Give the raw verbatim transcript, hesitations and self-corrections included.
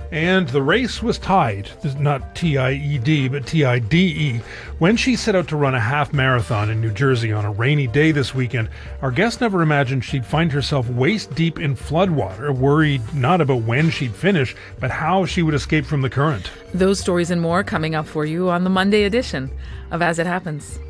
And the race was tied, not T I E D, but T I D E, when she set out to run a half marathon in New Jersey on a rainy day this weekend. Our guest never imagined she'd find herself waist deep in floodwater, worried not about when she'd finish, but how she would escape from the current. Those stories and more coming up for you on the Monday edition of As It Happens.